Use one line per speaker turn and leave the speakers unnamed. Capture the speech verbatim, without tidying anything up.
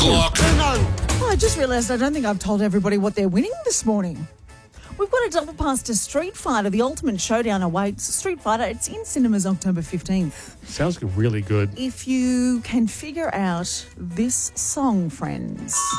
o'clock.
Oh, I just realised I don't think I've told everybody what they're winning this morning. We've got a double pass to Street Fighter. The Ultimate Showdown awaits. Street Fighter, it's in cinemas October fifteenth.
Sounds really good.
If you can figure out this song, friends.